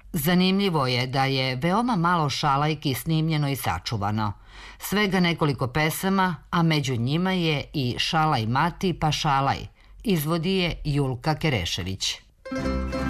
Zanimljivo je da je veoma malo šalajki snimljeno i sačuvano. Svega nekoliko pesama, a među njima je i Šalaj mati pa šalaj. Izvodi je Julka Kerešević.